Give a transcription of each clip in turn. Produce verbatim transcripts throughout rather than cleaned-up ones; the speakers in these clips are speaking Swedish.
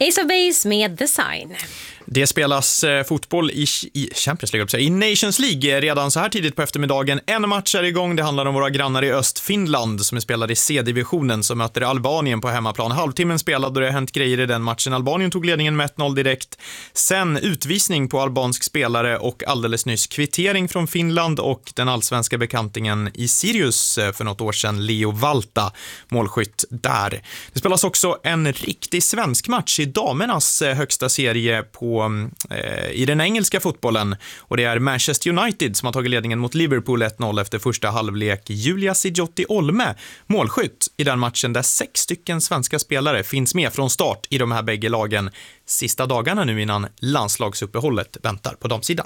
Ace of Base med Design. Det spelas eh, fotboll i, i Champions League, i Nations League redan så här tidigt på eftermiddagen. En match är igång. Det handlar om våra grannar i öst, Finland, som är spelade i C-divisionen, som möter Albanien på hemmaplan. Halvtimmen spelad och det har hänt grejer i den matchen. Albanien tog ledningen med ett noll direkt. Sen utvisning på albansk spelare och alldeles nyss kvittering från Finland och den allsvenska bekantingen i Sirius för något år sedan, Leo Valta, målskytt där. Det spelas också en riktig svensk match i damernas högsta serie på i den engelska fotbollen, och det är Manchester United som har tagit ledningen mot Liverpool ett noll efter första halvlek. Julia Sijotti Olme, målskytt i den matchen, där sex stycken svenska spelare finns med från start i de här bägge lagen sista dagarna nu innan landslagsuppehållet väntar på damsidan.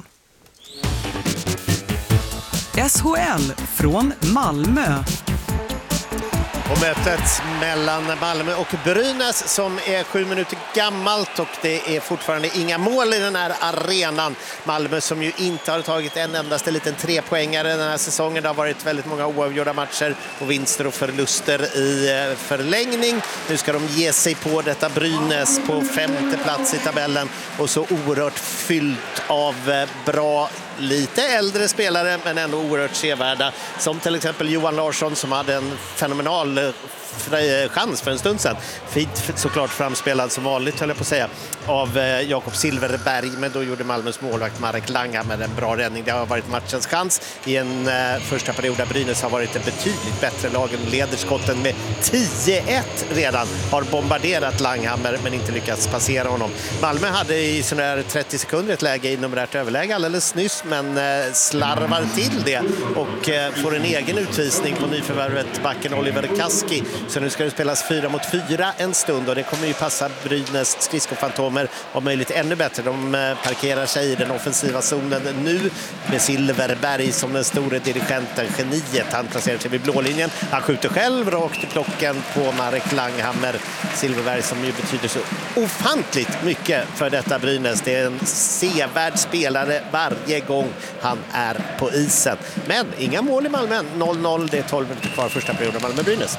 S H L från Malmö. Och mötet mellan Malmö och Brynäs som är sju minuter gammalt, och det är fortfarande inga mål i den här arenan. Malmö som ju inte har tagit en endaste liten trepoängare den här säsongen. Det har varit väldigt många oavgjorda matcher och vinster och förluster i förlängning. Nu ska de ge sig på detta Brynäs på femte plats i tabellen, och så oerhört fyllt av bra, lite äldre spelare men ändå oerhört sevärda, som till exempel Johan Larsson som hade en fenomenal chans för en stund sedan. Fint såklart framspelad som vanligt, höll jag på att säga, av Jakob Silverberg, men då gjorde Malmös målvakt Marek Langa med en bra räddning. Det har varit matchens chans i en uh, första period där Brynäs har varit ett betydligt bättre lag än leder skotten med tio ett redan. Har bombarderat Langhammer men inte lyckats passera honom. Malmö hade i sådär trettio sekunder ett läge i numerärt överläge alldeles nyss, men uh, slarvar till det och uh, får en egen utvisning på nyförvärvet backen Oliver Kaski. Så nu ska det spelas fyra mot fyra en stund, och det kommer ju passa Brynäs skridskofantomer om möjligt ännu bättre. De parkerar sig i den offensiva zonen nu med Silverberg som den stora dirigenten, geniet. Han placerar sig vid blålinjen. Han skjuter själv rakt i plocken på Marek Langhammer. Silverberg som ju betyder så ofantligt mycket för detta Brynäs. Det är en sevärd spelare varje gång han är på isen. Men inga mål i Malmö. noll noll, det är tolv minuter kvar första perioden Malmö-Brynäs.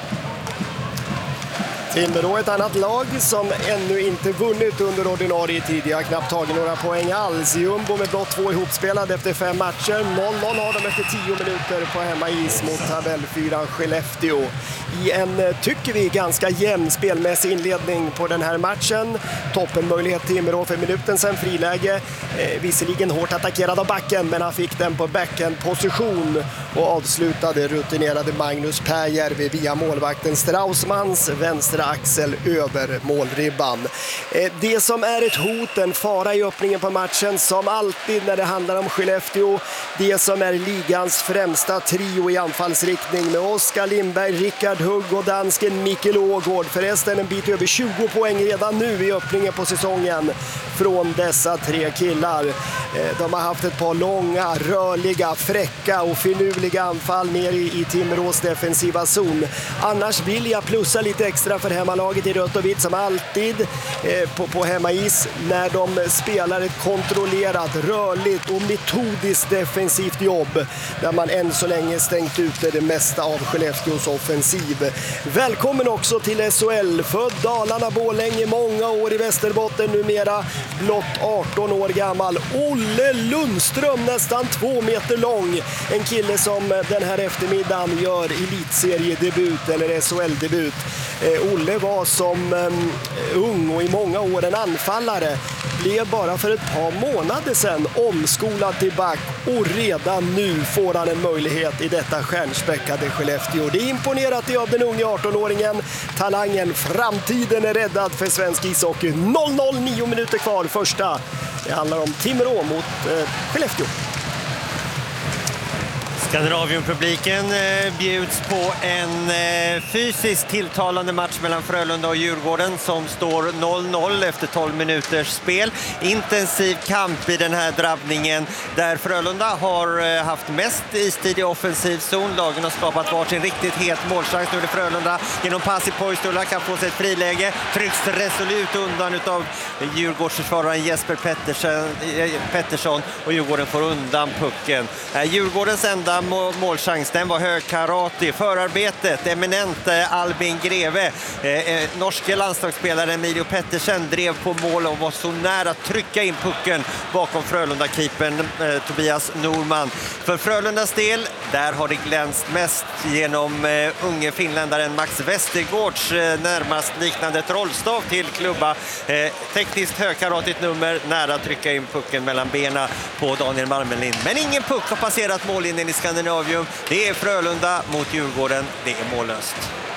Timrå, ett annat lag som ännu inte vunnit under ordinarie tid. Jag har knappt tagit några poäng alls. Jumbo med blott två ihopspelade efter fem matcher. noll noll har de efter tio minuter på hemmais mot tabellfyran Skellefteå. I en, tycker vi, ganska jämn spelmässig inledning på den här matchen. Toppenmöjlighet Timrå för minuten sen, friläge. Eh, visserligen hårt attackerad av backen, men han fick den på backend-position och avslutade rutinerade Magnus Pääjärvi via målvakten Straussmans vänstra axel över målribban. Eh, det som är ett hot, en fara i öppningen på matchen, som alltid när det handlar om Skellefteå, det som är ligans främsta trio i anfallsriktning med Oskar Lindberg, Rickard Hugg och dansken Mikkel Ågård. Förresten en bit över tjugo poäng redan nu i öppningen på säsongen från dessa tre killar. De har haft ett par långa, rörliga, fräcka och finurliga anfall ner i, i Timrås defensiva zon. Annars vill jag plussa lite extra för hemmalaget i rött och vitt som alltid eh, på, på hemmais när de spelar ett kontrollerat, rörligt och metodiskt defensivt jobb där man än så länge stängt ute det mesta av Skellefteås offensiv. Välkommen också till S H L, född Dalarna, Borlänge, många år i Västerbotten, numera blott arton år gammal. Olle Lundström, nästan två meter lång. En kille som den här eftermiddagen gör elitseriedebut eller S H L-debut. Eh, Olle var som um, ung och i många år en anfallare. Blev bara för ett par månader sedan omskolad till back, och redan nu får han en möjlighet i detta stjärnspäckade Skellefteå. Det är imponerat av den unga arton-åringen. Talangen, framtiden är räddad för svensk ishockey. noll noll, nio minuter kvar första. Det handlar om Timrå mot eh, Skellefteå. Skandinavium-publiken eh, bjuds på en eh, fysiskt tilltalande match mellan Frölunda och Djurgården som står noll noll efter tolv minuters spel. Intensiv kamp i den här drabbningen där Frölunda har eh, haft mest istid i offensiv zon. Lagen har skapat varsin riktigt het målchans. Nu är det Frölunda genom pass i Poistola kan få sig ett friläge. Trycks resolut undan utav Djurgårdsförsvararen Jesper Pettersson, eh, Pettersson och Djurgården får undan pucken. Eh, Djurgårdens enda enda målchans, den var högkarate. Förarbetet, eminent Albin Greve. Eh, norske landslagsspelaren Emilio Pettersen drev på mål och var så nära att trycka in pucken bakom Frölunda-keepern eh, Tobias Norman. För Frölundas del, där har det glänst mest genom eh, unge finländaren Max Westergårds eh, närmast liknande trollstav till klubba. Eh, tekniskt högkaratigt nummer, nära att trycka in pucken mellan benen på Daniel Marmelind. Men ingen puck har passerat mållinjen i Skandinavium. Det är Frölunda mot Djurgården. Det är mållöst.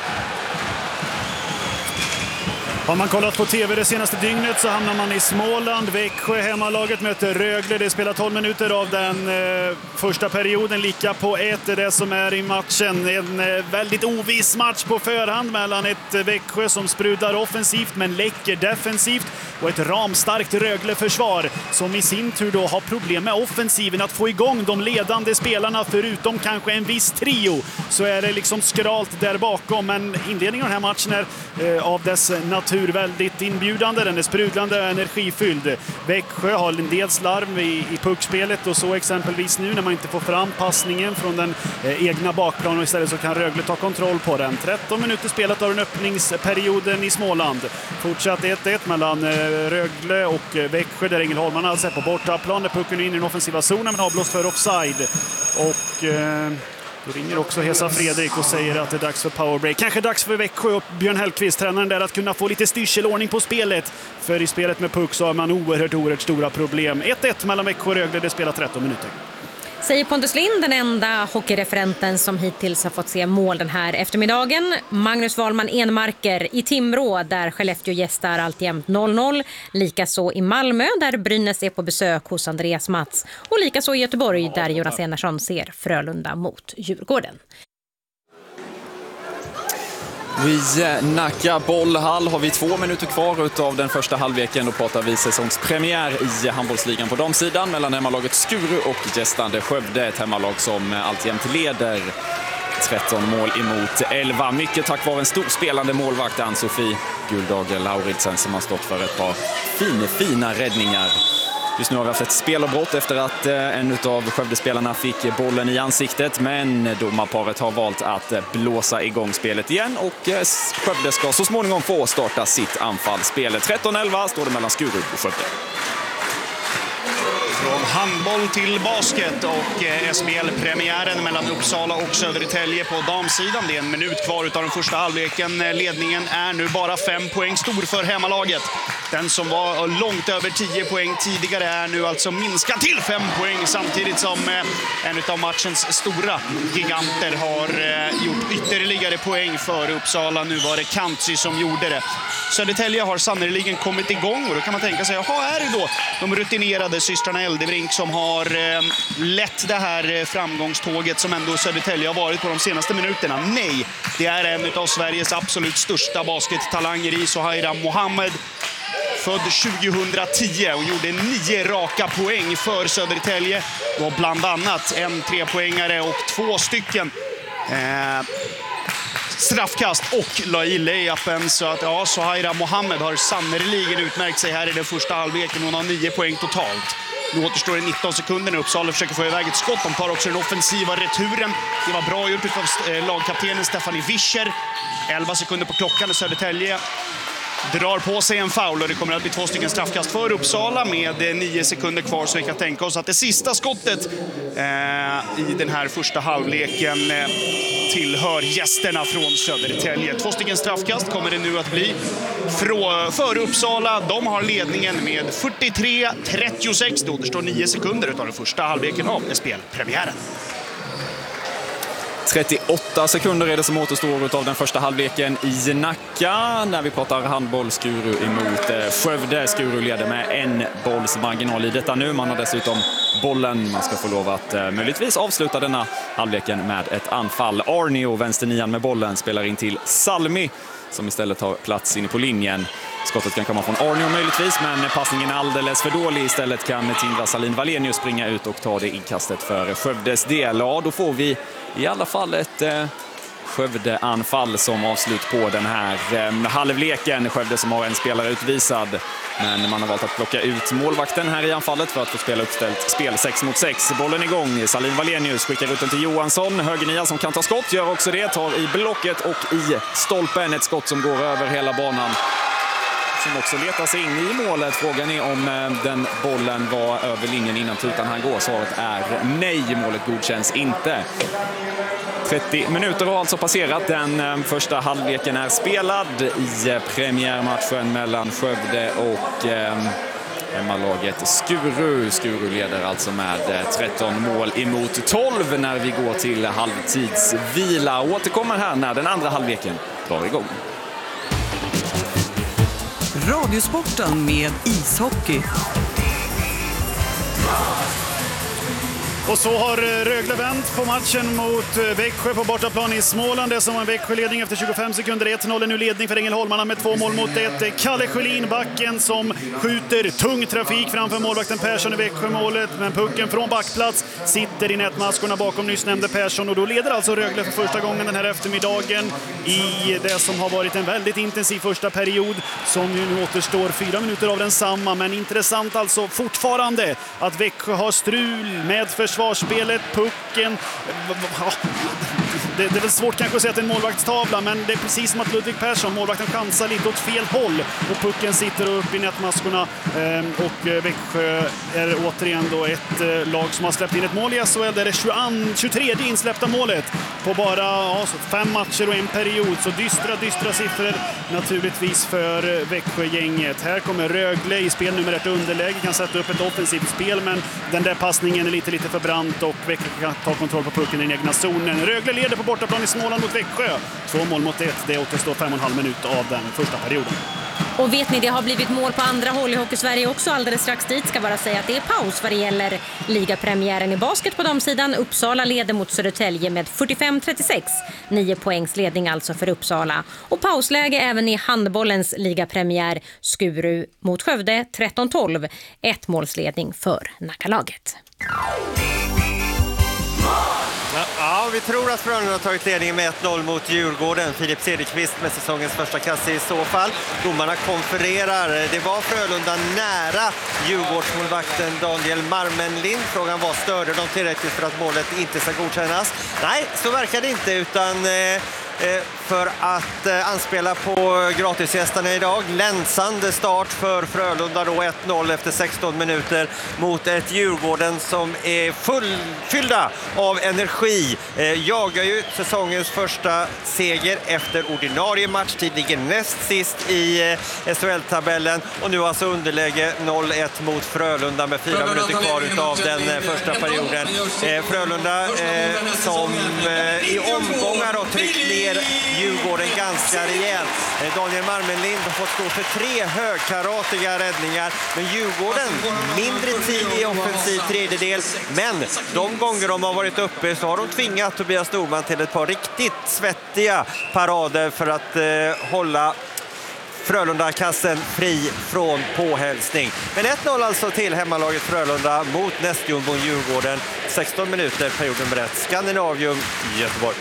Har man kollat på tv det senaste dygnet så hamnar man i Småland. Växjö, hemmalaget, möter Rögle. Det spelar tolv minuter av den eh, första perioden. Lika på ett är det som är i matchen. En eh, väldigt oviss match på förhand mellan ett eh, Växjö som sprudlar offensivt men läcker defensivt och ett ramstarkt Rögle-försvar som i sin tur då har problem med offensiven att få igång de ledande spelarna. Förutom kanske en viss trio så är det liksom skralt där bakom. Men inledningen av den här matchen är eh, av dess natur väldigt inbjudande, den är sprudlande och energifylld. Växjö har en del slarv i, i puckspelet och så exempelvis nu när man inte får fram passningen från den eh, egna bakplanen och istället så kan Rögle ta kontroll på den. tretton minuter spelat av den öppningsperioden i Småland. Fortsatt ett ett mellan eh, Rögle och eh, Växjö där Ängelholmarna alltså på bortaplan där pucken är in i den offensiva zonen men har blåst för offside. Och eh, då ringer också Hesa Fredrik och säger att det är dags för powerbreak. Kanske dags för Växjö och Björn Hellqvist, tränaren där, att kunna få lite styrselordning på spelet. För i spelet med puck så har man oerhört, oerhört stora problem. ett ett mellan Växjö och Rögle, det spelar tretton minuter. Säger Pontus Lind, den enda hockeyreferenten som hittills har fått se mål den här eftermiddagen. Magnus Wahlman Enmarker i Timrå där Skellefteå gästar alltjämt noll noll. Likaså i Malmö där Brynäs är på besök hos Andreas Mats. Och likaså i Göteborg där Jonas Enarsson ser Frölunda mot Djurgården. I Nacka bollhall har vi två minuter kvar utav den första halvleken. Då pratar vi säsongspremiär i handbollsligan på damsidan mellan hemmalaget Skuru och gästande Skövde. Ett hemmalag som alltjämt leder tretton mål emot elva. Mycket tack vare en stor spelande målvakt, Ann-Sofie Guldagel Lauritsen, som har stått för ett par fina, fina räddningar. Just nu har vi haft ett spelavbrott efter att en av Skövdespelarna fick bollen i ansiktet. Men domarparet har valt att blåsa igång spelet igen. Och Skövde ska så småningom få starta sitt anfallsspel. tretton elva står det mellan Skuru och Skövde. Från handboll till basket och S B L-premiären mellan Uppsala och Södertälje på damsidan. Det är en minut kvar utav den första halvleken. Ledningen är nu bara fem poäng stor för hemmalaget. Den som var långt över tio poäng tidigare är nu alltså minskad till fem poäng samtidigt som en av matchens stora giganter har gjort ytterligare poäng för Uppsala. Nu var det Kantsy som gjorde det. Södertälje har sannoliken kommit igång och då kan man tänka sig, jaha, är det då de rutinerade systrarna Eldebrink som har eh, lett det här framgångståget som ändå Södertälje har varit på de senaste minuterna? Nej, det är en av Sveriges absolut största baskettalanger i Sohaira Mohammed. Född tjugohundratio och gjorde nio raka poäng för Södertälje. Och bland annat en trepoängare och två stycken eh, straffkast och la i layupen. Så att ja, Sohaira Mohammed har sannoliken utmärkt sig här i den första halvleken. Hon har nio poäng totalt. Nu återstår det nitton sekunder när Uppsala försöker få iväg ett skott. De tar också den offensiva returen. Det var bra gjort av lagkaptenen Stephanie Fischer. elva sekunder på klockan och Södertälje drar på sig en foul och det kommer att bli två stycken straffkast för Uppsala med nio sekunder kvar, så vi kan tänka oss att det sista skottet eh, i den här första halvleken eh, tillhör gästerna från Södertälje. Två stycken straffkast kommer det nu att bli Frå, för Uppsala. De har ledningen med fyrtiotre trettiosex. Det återstår nio sekunder av den första halvleken av spelpremiären. trettioåtta sekunder är det som återstår av den första halvleken i Nacka när vi pratar handboll. Skuru emot Skövde. Skuru leder med en bolls marginal i detta nu. Man har dessutom bollen. Man ska få lov att eh, möjligtvis avsluta denna halvleken med ett anfall. Arnio, vänsternian med bollen, spelar in till Salmi som istället har plats inne på linjen. Skottet kan komma från Arnio möjligtvis, men passningen är alldeles för dålig. Istället kan Tindra Salin Valenius springa ut och ta det inkastet för Skövdes del. Ja, då får vi i alla fall ett eh, Skövde-anfall som avslut på den här eh, halvleken. Skövde som har en spelare utvisad, men man har valt att plocka ut målvakten här i anfallet för att få spela uppställt spel sex mot sex. Bollen igång, Salin Wallenius skickar ut den till Johansson. Högernia som kan ta skott, gör också det, tar i blocket och i stolpen. Ett skott som går över hela banan, som också letar sig in i målet. Frågan är om den bollen var över linjen innan tutan han går. Svaret är nej, målet godkänns inte. trettio minuter har alltså passerat. Den första halvleken är spelad i premiärmatchen mellan Skövde och eh, hemmalaget Skuru. Skuru leder alltså med tretton mål emot tolv när vi går till halvtidsvila. Återkommer här när den andra halvleken drar igång. Radiosporten med ishockey. Och så har Rögle vänt på matchen mot Växjö på bortaplan i Småland. Det som var en Växjö-ledning efter tjugofem sekunder. ett noll nu ledning för Ängelholmarna med två mål mot ett. Kalle Sjölin, backen, som skjuter tung trafik framför målvakten Persson i Växjö-målet. Men pucken från backplats sitter i nätmaskorna bakom nyss nämnde Persson. Och då leder alltså Rögle för första gången den här eftermiddagen i det som har varit en väldigt intensiv första period, som ju nu återstår fyra minuter av densamma. Men intressant alltså fortfarande att Växjö har strul med försvarsspelet, pucken. Det, det är väl svårt kanske att säga att det är en målvaktstavla, men det är precis som att Ludvig Persson, målvakten, chansar lite åt fel håll och pucken sitter upp i nätmaskorna. Ehm, och Växjö är återigen då ett eh, lag som har släppt in ett mål i S H L. Det är det tjugotredje insläppta målet på bara ja, fem matcher och en period. Så dystra, dystra siffror naturligtvis för Växjö-gänget. Här kommer Rögle i spel nummer ett underläge, kan sätta upp ett offensivt spel, men den där passningen är lite, lite för brant och Växjö kan ta kontroll på pucken i den egna zonen. Rögle leder på bortaplan i Småland mot Växjö. Två mål mot ett. Det återstår fem och en halv minut av den första perioden. Och vet ni, det har blivit mål på andra håll i Hockey-Sverige också alldeles strax dit. Ska bara säga att det är paus vad det gäller ligapremiären i basket på damsidan. Uppsala leder mot Södertälje med fyrtiofem trettiosex. Nio poängs ledning alltså för Uppsala. Och pausläge även i handbollens ligapremiär. Skuru mot Skövde tretton tolv. Ett målsledning för Nackalaget. Ja, vi tror att Frölunda har tagit ledningen med ett noll mot Djurgården. Filip Cederqvist med säsongens första kasse i så fall. Domarna konfererar. Det var Frölunda nära Djurgårdsmålvakten Daniel Marmenlind. Frågan var, störde de tillräckligt för att målet inte ska godkännas? Nej, så verkar det inte, utan eh, för att eh, anspela på gratisgästarna idag. Länsande start för Frölunda då, ett noll efter sexton minuter mot ett Djurgården som är fullfyllda av energi. Eh, jagar ju säsongens första seger efter ordinarie matchtid, ligger näst sist i eh, S H L-tabellen och nu alltså underläge noll ett mot Frölunda med fyra minuter kvar utav den eh, första perioden. Eh, Frölunda eh, som eh, i omgångar har tryckt ner Djurgården ganska rejält. Daniel Marmenlind har fått stå för tre högkaratiga räddningar, men Djurgården mindre tid i offensiv tredjedel, men de gånger de har varit uppe så har de tvingat Tobias Storman till ett par riktigt svettiga parader för att eh, hålla Frölunda-kassen fri från påhälsning. Men ett noll alltså till hemmalaget Frölunda mot nästjumbon Djurgården. sexton minuter, perioden med rätt. Skandinavium, Göteborg.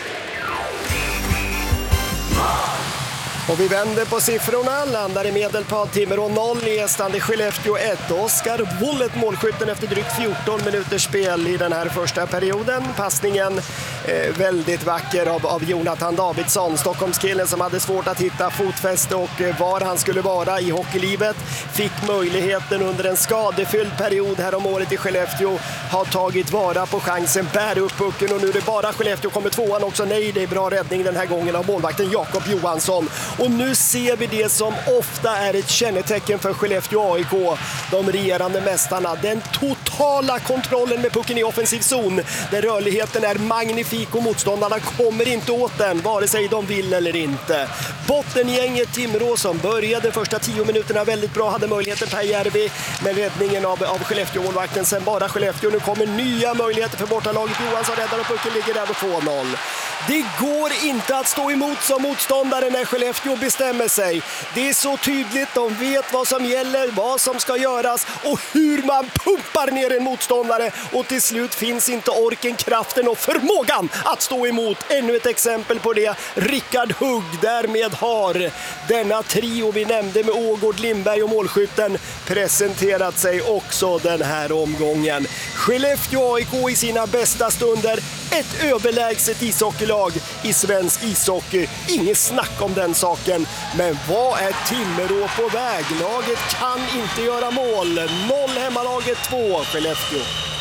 Och vi vänder på siffrorna, landar i Medelpad, Timrå noll, Gästande Skellefteå ett. Oskar Wollet, målskytten efter drygt fjorton minuters spel i den här första perioden. Passningen eh, väldigt vacker av, av Jonathan Davidsson, Stockholmskillen som hade svårt att hitta fotfäste och eh, var han skulle vara i hockeylivet. Fick möjligheten under en skadefylld period här om året i Skellefteå, har tagit vara på chansen, bär upp pucken och nu är det bara Skellefteå, kommer tvåan också. Nej, det är bra räddning den här gången av målvakten Jakob Johansson. Och nu ser vi det som ofta är ett kännetecken för Skellefteå A I K, de regerande mästarna. Den totala kontrollen med pucken i offensiv zon, där rörligheten är magnifik och motståndarna kommer inte åt den, vare sig de vill eller inte. Bottengänget Timrå som började första tio minuterna väldigt bra, hade möjligheten Per Järvi med räddningen av, av Skellefteå-målvakten. Sen bara Skellefteå, nu kommer nya möjligheter för bortalaget. Johansson räddar och pucken ligger där på två noll. Det går inte att stå emot som motståndare när Skellefteå bestämmer sig. Det är så tydligt, de vet vad som gäller, vad som ska göras och hur man pumpar ner en motståndare. Och till slut finns inte orken, kraften och förmågan att stå emot. Ännu ett exempel på det. Rickard Hugg därmed har denna trio vi nämnde med Ågård, Lindberg och målskytten presenterat sig också den här omgången. Skellefteå A I K i sina bästa stunder. Ett överlägset ishockeylag i svensk ishockey. Inget snack om den saken. Men vad är Timrå på väg? Laget kan inte göra mål. Noll hemmalaget, två Skellefteå.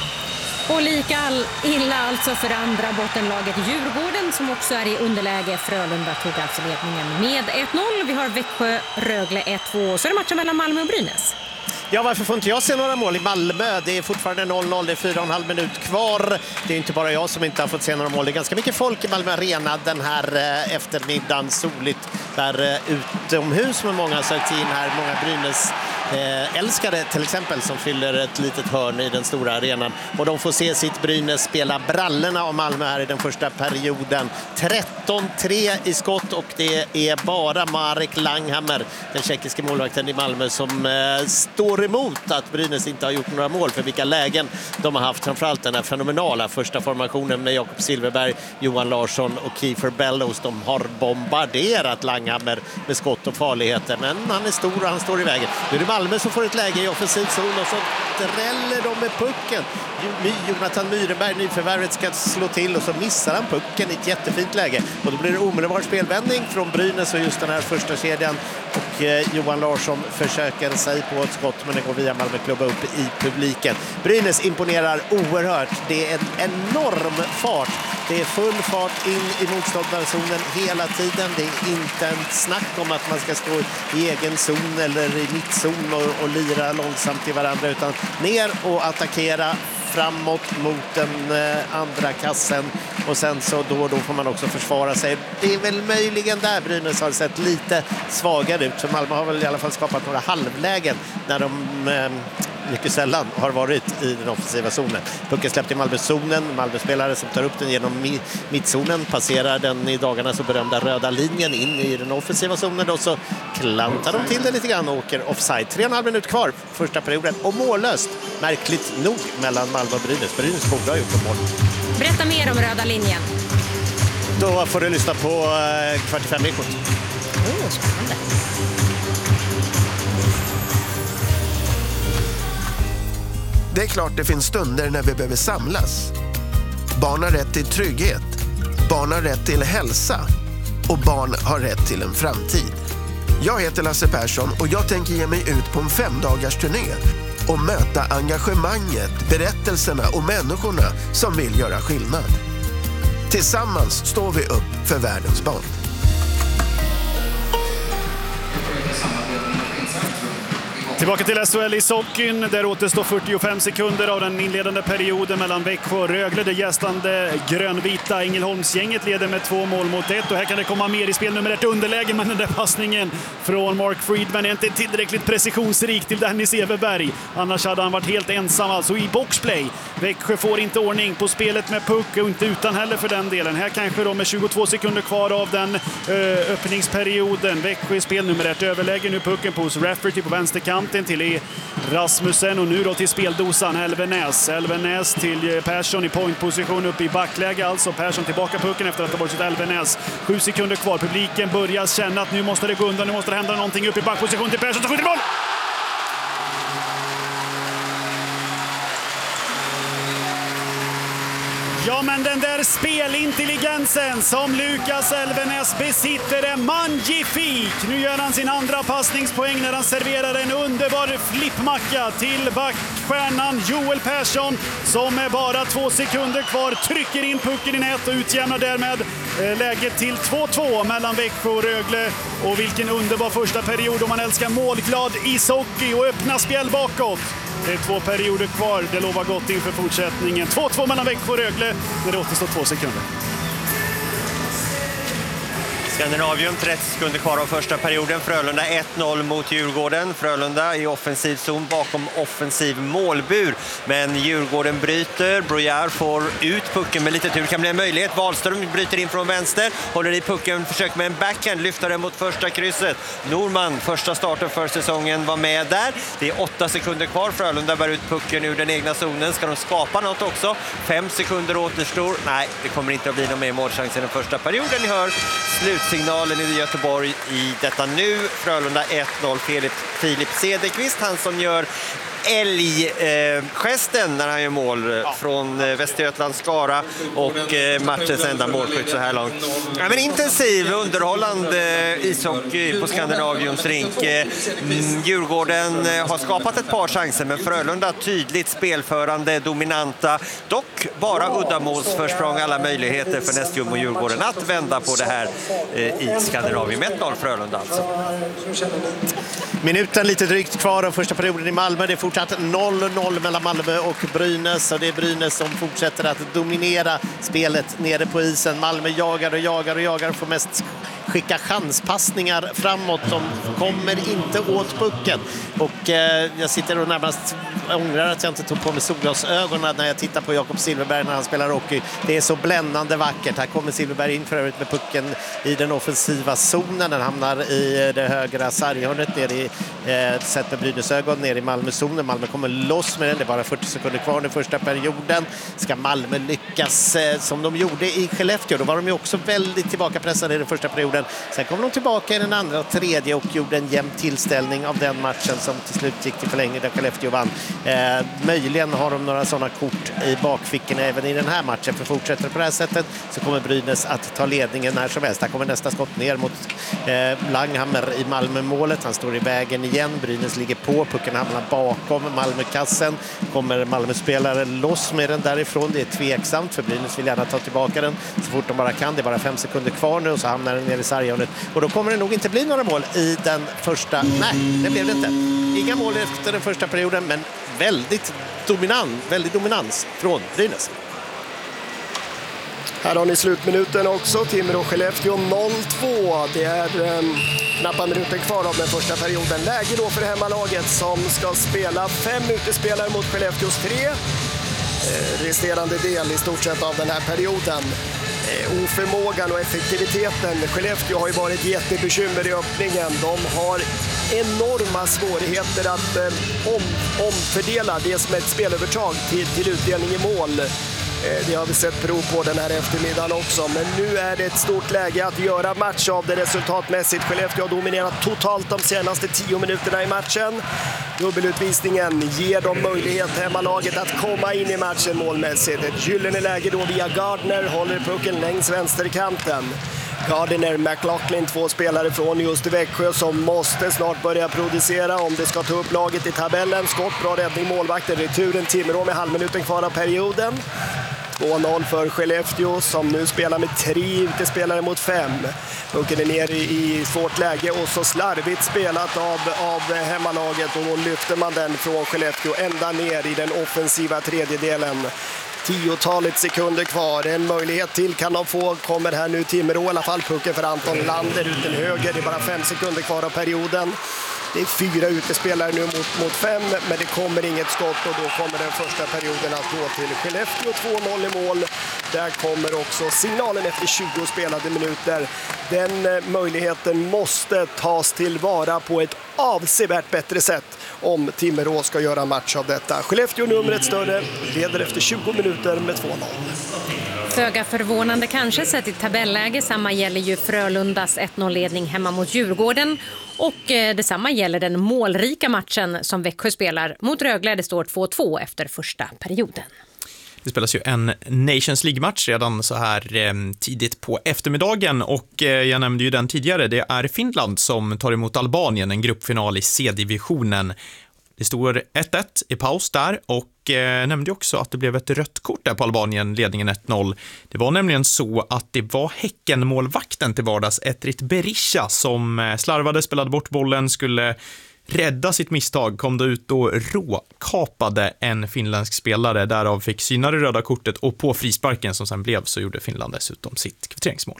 Och lika all, illa alltså för andra bottenlaget Djurgården som också är i underläge. Frölunda tog alltså ledningen med ett noll. Vi har Växjö, Rögle ett två. Så är det matchen mellan Malmö och Brynäs. Ja, varför får inte jag se några mål i Malmö? Det är fortfarande noll noll, det är fyra och en halv minut kvar. Det är inte bara jag som inte har fått se några mål. Det är ganska mycket folk i Malmö Arena den här eh, eftermiddagen. Soligt där eh, utomhus med många sökt in här. Många Brynäs eh, älskare till exempel som fyller ett litet hörn i den stora arenan. Och de får se sitt Brynäs spela brallorna av Malmö här i den första perioden. tretton tre i skott och det är bara Marek Langhammer, den tjeckiske målvakten i Malmö, som eh, står emot att Brynäs inte har gjort några mål. För vilka lägen de har haft, framförallt den här fenomenala första formationen med Jakob Silverberg, Johan Larsson och Kiefer Bellows. De har bombarderat Langhammer med skott och farligheter, men han är stor och han står i vägen. Nu är det Malmö som får ett läge i offensiv zon och så dräller de med pucken. Jonathan Myrenberg, nyförvärvet, ska slå till och så missar han pucken i ett jättefint läge. Och då blir det omedelbar spelvändning från Brynäs och just den här första kedjan. Och eh, Johan Larsson försöker sig på ett skott, men det går via Malmö klubba upp i publiken. Brynäs imponerar oerhört. Det är en enorm fart. Det är full fart in i motståndarzonen hela tiden. Det är inte en snack om att man ska stå i egen zon eller i mittzon och, och lira långsamt till varandra, utan ner och attackera framåt mot den eh, andra kassen, och sen så då och då får man också försvara sig. Det är väl möjligen där Brynäs har sett lite svagare ut, för Malmö har väl i alla fall skapat några halvlägen när de eh, mycket sällan har varit i den offensiva zonen. Pucken släppt i Malmö-zonen. Malmö-spelare som tar upp den genom mittzonen passerar den i dagarna så berömda röda linjen in i den offensiva zonen, och så klantar de till det lite grann och åker offside. Tre och en halv minut kvar första perioden och mållöst, märkligt nog, mellan Malmö och Brynäs. Brynäs borde ha gjort ett mål. Berätta mer om röda linjen. Då får du lyssna på eh, kvart i fem-ekot. Åh, oh, spännande. Det är klart det finns stunder när vi behöver samlas. Barn har rätt till trygghet. Barn har rätt till hälsa. Och barn har rätt till en framtid. Jag heter Lasse Persson och jag tänker ge mig ut på en femdagars turné och möta engagemanget, berättelserna och människorna som vill göra skillnad. Tillsammans står vi upp för världens barn. Tillbaka till S H L i Sockin. Där återstår fyrtiofem sekunder av den inledande perioden mellan Växjö och Rögle. Det gästande grönvita Ängelholmsgänget leder med två mål mot ett. Och här kan det komma mer i spel, nummer ett underläge. Men den där passningen från Mark Friedman är inte tillräckligt precisionsrik till Dennis Everberg. Annars hade han varit helt ensam alltså i boxplay. Växjö får inte ordning på spelet med puck och inte utan heller för den delen. Här kanske då med tjugotvå sekunder kvar av den ö, öppningsperioden. Växjö i spel, nummer ett överläge. Nu pucken på Rafferty på vänsterkant till Rasmussen och nu då till speldosan Elvenäs. Elvenäs till Persson i pointposition upp i backläge. Alltså Persson tillbaka pucken efter att ha varit sitt Elvenäs. Sju sekunder kvar. Publiken börjar känna att nu måste det gå undan. Nu måste det hända någonting upp i backposition till Persson. Så skjuter mål! Ja, men den där spelintelligensen som Lukas Elvenäs besitter är magnifik. Nu gör han sin andra passningspoäng när han serverar en underbar flippmacka till backstjärnan Joel Persson, som är bara två sekunder kvar trycker in pucken i nät och utjämnar därmed läget till två två mellan Växjö och Rögle. Och vilken underbar första period om man älskar målglad ishockey och öppna spjäll bakåt. Det är två perioder kvar. Det lovar gott inför fortsättningen. två två mellan Växjö och Rögle när det återstår två sekunder. Skandinavium, trettio sekunder kvar av första perioden. Frölunda ett noll mot Djurgården. Frölunda i offensiv zon bakom offensiv målbur. Men Djurgården bryter. Brojar får ut pucken med lite tur. Kan bli en möjlighet. Wahlström bryter in från vänster. Håller i pucken. Försöker med en backhand. Lyfter den mot första krysset. Norman, första starten för säsongen, var med där. Det är åtta sekunder kvar. Frölunda bär ut pucken ur den egna zonen. Ska de skapa något också? Fem sekunder återstår. Nej, det kommer inte att bli någon mer målchans i den första perioden. Ni hör slutsignalen i Göteborg i detta nu. Frölunda ett noll. Filip, Filip Cederqvist, han som gör älggesten eh, när han gör mål eh, från eh, Västergötland Skara och eh, matchens enda målskytt så här långt. Ja, men intensiv, underhållande eh, ishockey på Skandinaviums rink. Eh, mm, Djurgården eh, har skapat ett par chanser, men Frölunda tydligt spelförande, dominanta. Dock bara uddamålsförsprång, alla möjligheter för Nästjum och Djurgården att vända på det här eh, i Skandinavium. ett noll Frölunda alltså. Minuten lite drygt kvar av första perioden i Malmö. Det är fortsatt noll noll mellan Malmö och Brynäs. Och det är Brynäs som fortsätter att dominera spelet nere på isen. Malmö jagar och jagar och jagar och får mest skicka chanspassningar framåt. De kommer inte åt pucken. Och eh, jag sitter och närmast ångrar att jag inte tog på mig solglasögonen när jag tittar på Jakob Silfverberg när han spelar hockey. Det är så bländande vackert. Här kommer Silfverberg in för övrigt med pucken i den offensiva zonen. Den hamnar i det högra sarghörnet ner i eh, sett med Brynäsögon ner i Malmö-zonen. Malmö kommer loss med den. Det är bara fyrtio sekunder kvar i första perioden. Ska Malmö lyckas eh, som de gjorde i Skellefteå? Då var de ju också väldigt tillbakapressade i den första perioden. Sen kom de tillbaka i den andra och tredje och gjorde en jämn tillställning av den matchen som till slut gick till förlängning där Skellefteå vann. Eh, möjligen har de några sådana kort i bakfickorna även i den här matchen, för fortsätter på det här sättet så kommer Brynäs att ta ledningen när som helst. Här kommer nästa skott ner mot eh, Langhammer i Malmö-målet. Han står i vägen igen. Brynäs ligger på. Pucken hamnar bakom Malmö-kassen. Kommer Malmö-spelare loss med den därifrån. Det är tveksamt för Brynäs vill gärna ta tillbaka den så fort de bara kan. Det är bara fem sekunder kvar nu och så hamnar den ner i sarghörnet. Och då kommer det nog inte bli några mål i den första. Nej, det blev det inte. Inga mål efter den första perioden, men väldigt dominant, väldigt dominans från Brynäs. Här har ni slutminuten också. Timrå och Skellefteå noll två. Det är um, knappt minuten kvar av den första perioden. Läge då för hemmalaget som ska spela fem utespelare mot Skellefteås tre. Eh, resterande del i stort sett av den här perioden. Eh, oförmågan och effektiviteten. Skellefteå har ju varit jättebekymmer i öppningen. De har enorma svårigheter att eh, om, omfördela det som är ett spelövertag till, till utdelning i mål. Det har vi sett prov på den här eftermiddagen också. Men nu är det ett stort läge att göra match av det resultatmässigt. Skellefteå har dominerat totalt de senaste tio minuterna i matchen. Dubbelutvisningen ger dem möjlighet hemmalaget att komma in i matchen målmässigt. Ett gyllene läge då via Gardner håller pucken längs vänsterkanten. Gardner, McLaughlin, två spelare från just Växjö som måste snart börja producera om det ska ta upp laget i tabellen. Skott, bra räddning, målvakten, returen Timrå med halvminuten kvar av perioden. två noll för Skellefteå som nu spelar med tre utespelare mot fem. Pucken är ner i svårt läge och så slarvigt spelat av, av hemmalaget och då lyfter man den från Skellefteå ända ner i den offensiva tredjedelen. Tiotalet sekunder kvar. En möjlighet till kan de få. Kommer här nu Timrå i alla fall. Pucken för Anton Lander ut till höger. Det är bara fem sekunder kvar av perioden. Det är fyra utespelare nu mot, mot fem, men det kommer inget skott och då kommer den första perioden att gå till Skellefteå. två noll i mål. Där kommer också signalen efter tjugo spelade minuter. Den eh, möjligheten måste tas tillvara på ett avsevärt bättre sätt om Timrå ska göra match av detta. Skellefteå numret större, leder efter tjugo minuter med två noll. Föga förvånande kanske sett i tabelläge. Samma gäller ju Frölundas ett noll-ledning hemma mot Djurgården. Och eh, detsamma gäller den målrika matchen som Växjö spelar mot Rögle. Det står två två efter första perioden. Det spelas ju en Nations League-match redan så här eh, tidigt på eftermiddagen och eh, jag nämnde ju den tidigare. Det är Finland som tar emot Albanien, en gruppfinal i C-divisionen. Det står ett ett i paus där och eh, nämnde också att det blev ett rött kort där på Albanien, ledningen ett noll. Det var nämligen så att det var Häcken-målvakten till vardags, Etrit Berisha, som eh, slarvade, spelade bort bollen, skulle rädda sitt misstag, kom då ut och råkapade en finländsk spelare. Därav fick syna det röda kortet och på frisparken som sen blev så gjorde Finland dessutom sitt kvitteringsmål.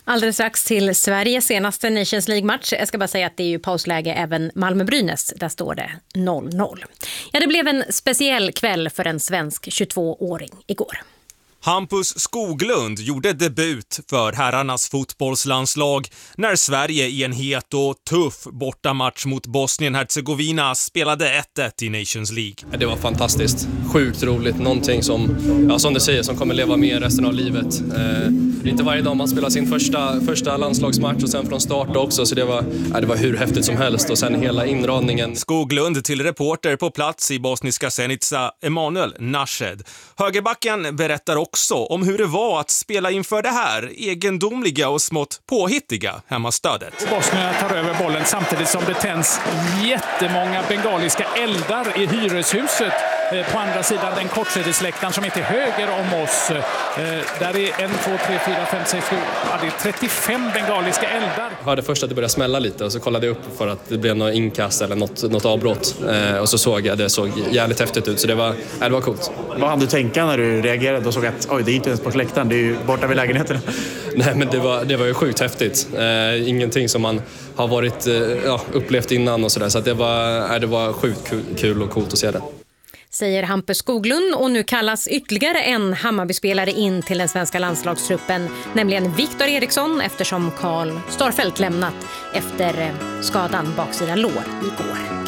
Alldeles strax till Sveriges senaste Nations League-match. Jag ska bara säga att det är ju pausläge även Malmö-Brynäs. Där står det noll noll. Ja, det blev en speciell kväll för en svensk tjugotvååring igår. Hampus Skoglund gjorde debut för herrarnas fotbollslandslag när Sverige i en het och tuff bortamatch mot Bosnien-Herzegovina spelade ett ett i Nations League. Det var fantastiskt, sjukt roligt, någonting som, ja, som du säger, som kommer leva med resten av livet. Eh, det är inte varje dag man spelar sin första, första landslagsmatch och sen från start också, så det var, ja, det var hur häftigt som helst och sen hela inradningen. Skoglund till reporter på plats i bosniska Zenica, Emanuel Nashed. Högerbacken berättar också också om hur det var att spela inför det här egendomliga och smått påhittiga hemmastödet. Bosnien tar över bollen samtidigt som det tänds jättemånga bengaliska eldar i hyreshuset på andra sidan den kortsidesläktaren som är till höger om oss. Där är en, två, tre, fyra, fem, sex, sju, ja, det är trettiofem bengaliska eldar. Jag hörde först att det började smälla lite och så kollade jag upp för att det blev något inkast eller något, något avbrott. Och så såg jag, det såg jävligt häftigt ut, så det var, ja, det var coolt. Vad hann du tänka när du reagerade och såg att oj, det är inte ens på läktaren, det är ju borta vid lägenheten? Nej, men det var, det var ju sjukt häftigt. Eh, ingenting som man har varit, eh, ja, upplevt innan och sådär. Så att det, var, eh, det var sjukt kul och coolt att se det. Säger Hampus Skoglund, och nu kallas ytterligare en Hammarby-spelare in till den svenska landslagstruppen, nämligen Viktor Eriksson, eftersom Karl Starfelt lämnat efter skadan baksida lår igår.